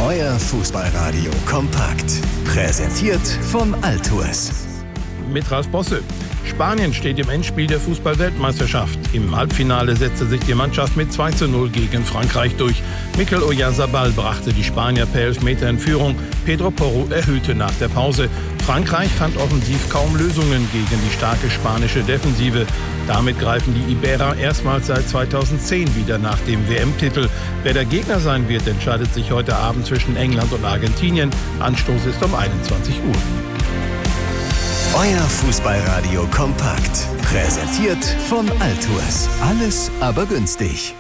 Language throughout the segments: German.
Euer Fußballradio kompakt. Präsentiert von Altours. Mit Ralf Bosse. Spanien steht im Endspiel der Fußball-Weltmeisterschaft. Im Halbfinale setzte sich die Mannschaft mit 2:0 gegen Frankreich durch. Mikel Oyarzabal brachte die Spanier per Elfmeter in Führung. Pedro Porro erhöhte nach der Pause. Frankreich fand offensiv kaum Lösungen gegen die starke spanische Defensive. Damit greifen die Iberer erstmals seit 2010 wieder nach dem WM-Titel. Wer der Gegner sein wird, entscheidet sich heute Abend zwischen England und Argentinien. Anstoß ist um 21 Uhr. Euer Fußballradio kompakt. Präsentiert von Altours. Alles aber günstig.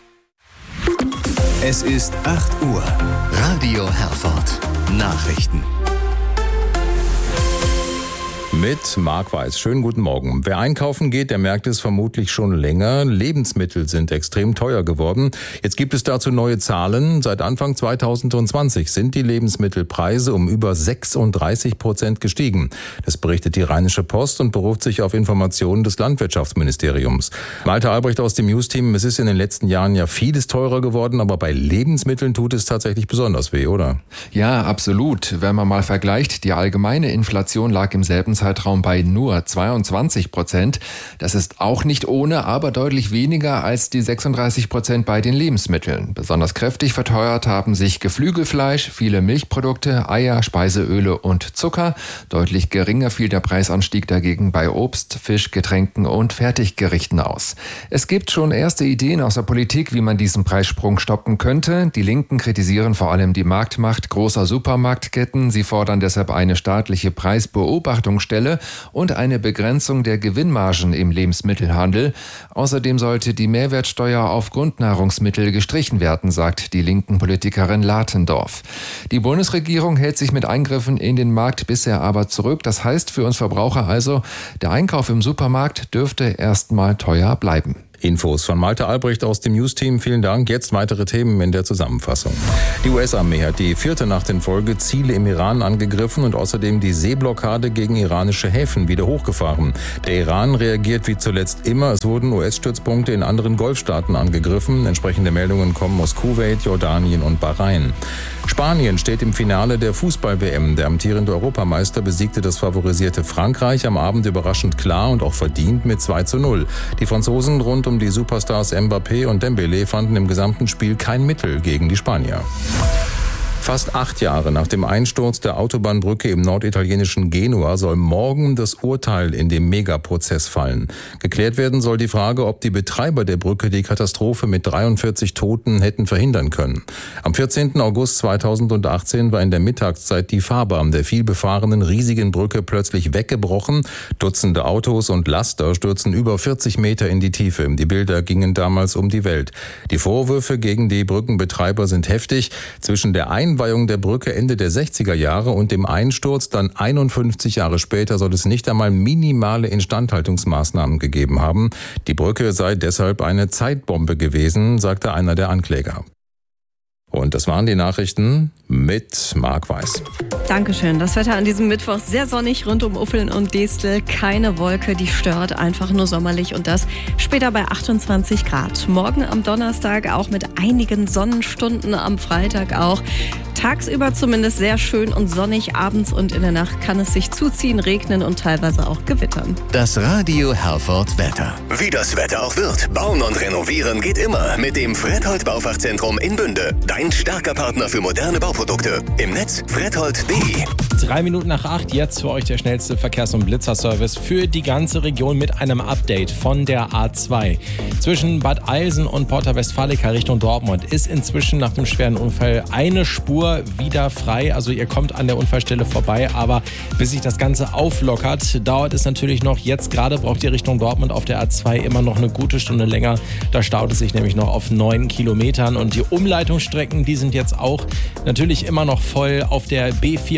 Es ist 8 Uhr. Radio Herford. Nachrichten. Mit Marc Weiß. Schönen guten Morgen. Wer einkaufen geht, der merkt es vermutlich schon länger. Lebensmittel sind extrem teuer geworden. Jetzt gibt es dazu neue Zahlen. Seit Anfang 2020 sind die Lebensmittelpreise um über 36% gestiegen. Das berichtet die Rheinische Post und beruft sich auf Informationen des Landwirtschaftsministeriums. Malte Albrecht aus dem News-Team. Es ist in den letzten Jahren ja vieles teurer geworden, aber bei Lebensmitteln tut es tatsächlich besonders weh, oder? Ja, absolut. Wenn man mal vergleicht, die allgemeine Inflation lag im selben Zeitraum bei nur 22%. Das ist auch nicht ohne, aber deutlich weniger als die 36% bei den Lebensmitteln. Besonders kräftig verteuert haben sich Geflügelfleisch, viele Milchprodukte, Eier, Speiseöle und Zucker. Deutlich geringer fiel der Preisanstieg dagegen bei Obst, Fisch, Getränken und Fertiggerichten aus. Es gibt schon erste Ideen aus der Politik, wie man diesen Preissprung stoppen könnte. Die Linken kritisieren vor allem die Marktmacht großer Supermarktketten. Sie fordern deshalb eine staatliche Preisbeobachtungsstelle und eine Begrenzung der Gewinnmargen im Lebensmittelhandel. Außerdem sollte die Mehrwertsteuer auf Grundnahrungsmittel gestrichen werden, sagt die linken Politikerin Latendorf. Die Bundesregierung hält sich mit Eingriffen in den Markt bisher aber zurück. Das heißt für uns Verbraucher also, der Einkauf im Supermarkt dürfte erstmal teuer bleiben. Infos von Malte Albrecht aus dem News-Team. Vielen Dank. Jetzt weitere Themen in der Zusammenfassung. Die US-Armee hat die 4. Nacht in Folge Ziele im Iran angegriffen und außerdem die Seeblockade gegen iranische Häfen wieder hochgefahren. Der Iran reagiert wie zuletzt immer. Es wurden US-Stützpunkte in anderen Golfstaaten angegriffen. Entsprechende Meldungen kommen aus Kuwait, Jordanien und Bahrain. Spanien steht im Finale der Fußball-WM. Der amtierende Europameister besiegte das favorisierte Frankreich am Abend überraschend klar und auch verdient mit 2:0. Die Franzosen rund um die Superstars Mbappé und Dembélé fanden im gesamten Spiel kein Mittel gegen die Spanier. Fast 8 Jahre nach dem Einsturz der Autobahnbrücke im norditalienischen Genua soll morgen das Urteil in dem Megaprozess fallen. Geklärt werden soll die Frage, ob die Betreiber der Brücke die Katastrophe mit 43 Toten hätten verhindern können. Am 14. August 2018 war in der Mittagszeit die Fahrbahn der vielbefahrenen riesigen Brücke plötzlich weggebrochen. Dutzende Autos und Laster stürzen über 40 Meter in die Tiefe. Die Bilder gingen damals um die Welt. Die Vorwürfe gegen die Brückenbetreiber sind heftig. Zwischen der Einweihung der Brücke Ende der 60er Jahre und dem Einsturz dann 51 Jahre später soll es nicht einmal minimale Instandhaltungsmaßnahmen gegeben haben. Die Brücke sei deshalb eine Zeitbombe gewesen, sagte einer der Ankläger. Und das waren die Nachrichten mit Marc Weiß. Dankeschön. Das Wetter an diesem Mittwoch sehr sonnig rund um Uffeln und Geestl. Keine Wolke, die stört, einfach nur sommerlich und das später bei 28 Grad. Morgen am Donnerstag auch mit einigen Sonnenstunden, am Freitag auch. Tagsüber zumindest sehr schön und sonnig, abends und in der Nacht kann es sich zuziehen, regnen und teilweise auch gewittern. Das Radio Herford Wetter. Wie das Wetter auch wird, bauen und renovieren geht immer mit dem Fredhold Baufachzentrum in Bünde. Dein starker Partner für moderne Bauprodukte. Im Netz fredhold.de. 3 Minuten nach 8, jetzt für euch der schnellste Verkehrs- und Blitzerservice für die ganze Region mit einem Update von der A2. Zwischen Bad Eilsen und Porta Westfalica Richtung Dortmund ist inzwischen nach dem schweren Unfall eine Spur wieder frei. Also ihr kommt an der Unfallstelle vorbei, aber bis sich das Ganze auflockert, dauert es natürlich noch. Jetzt gerade braucht ihr Richtung Dortmund auf der A2 immer noch eine gute Stunde länger. Da staut es sich nämlich noch auf 9 Kilometern und die Umleitungsstrecken, die sind jetzt auch natürlich immer noch voll auf der B402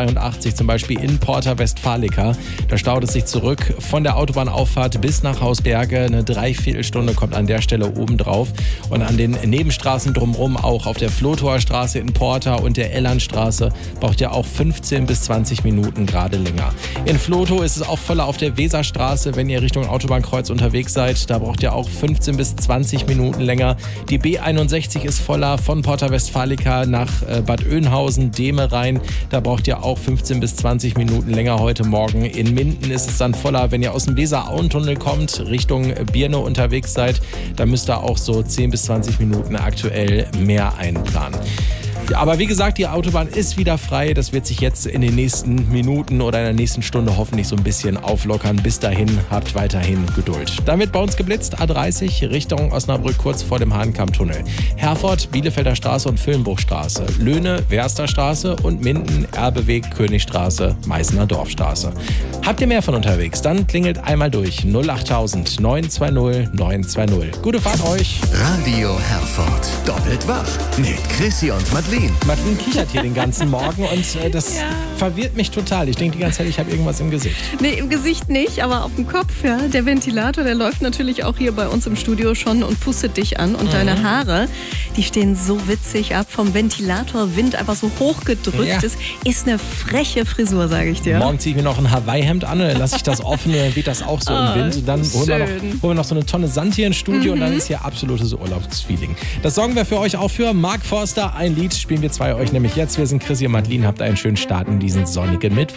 A82 zum Beispiel in Porta Westfalica. Da staut es sich zurück von der Autobahnauffahrt bis nach Hausberge. Eine Dreiviertelstunde kommt an der Stelle obendrauf. Und an den Nebenstraßen drumherum auch auf der Flotower Straße in Porta und der Ellandstraße braucht ihr auch 15 bis 20 Minuten gerade länger. In Flotow ist es auch voller auf der Weserstraße, wenn ihr Richtung Autobahnkreuz unterwegs seid. Da braucht ihr auch 15 bis 20 Minuten länger. Die B61 ist voller von Porta Westfalica nach Bad Oeynhausen, Dehme rein. Da braucht ihr auch 15 bis 20 Minuten länger heute Morgen. In Minden ist es dann voller, wenn ihr aus dem Weser-Auentunnel kommt, Richtung Birne unterwegs seid. Da müsst ihr auch so 10 bis 20 Minuten aktuell mehr einplanen. Ja, aber wie gesagt, die Autobahn ist wieder frei. Das wird sich jetzt in den nächsten Minuten oder in der nächsten Stunde hoffentlich so ein bisschen auflockern. Bis dahin habt weiterhin Geduld. Dann wird bei uns geblitzt A30 Richtung Osnabrück kurz vor dem Hahnkammtunnel. Herford, Bielefelder Straße und Füllenbruchstraße. Löhne, Wersterstraße und Minden, Erbeweg, Königstraße, Meißner Dorfstraße. Habt ihr mehr von unterwegs? Dann klingelt einmal durch 08000 920 920. Gute Fahrt euch. Radio Herford. Doppelt wach mit Chrissy und Madeleine. Madeleine kichert hier den ganzen Morgen und das verwirrt mich total. Ich denke die ganze Zeit, ich habe irgendwas im Gesicht. Nee, im Gesicht nicht, aber auf dem Kopf, ja. Der Ventilator, der läuft natürlich auch hier bei uns im Studio schon und pustet dich an. Und deine Haare, die stehen so witzig ab, vom Ventilatorwind einfach so hochgedrückt. Ja. Das ist eine freche Frisur, sage ich dir. Morgen ziehe ich mir noch ein Hawaii-Hemd an und dann lasse ich das offen und dann weht das auch so im Wind. Und dann holen wir noch so eine Tonne Sand hier ins Studio und dann ist hier absolutes Urlaubsfeeling. Das sorgen wir für euch auch für. Mark Forster, ein Lied spielen wir zwei euch nämlich jetzt. Wir sind Chrissy und Madeleine. Habt einen schönen Start in diesen sonnigen Mittwoch.